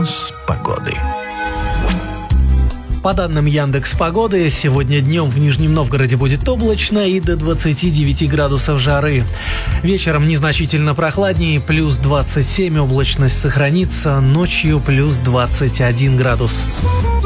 с погодой. По данным Яндекс.Погоды, сегодня днем в Нижнем Новгороде будет облачно и до 29 градусов жары. Вечером незначительно прохладнее, плюс 27, облачность сохранится, ночью плюс 21 градус.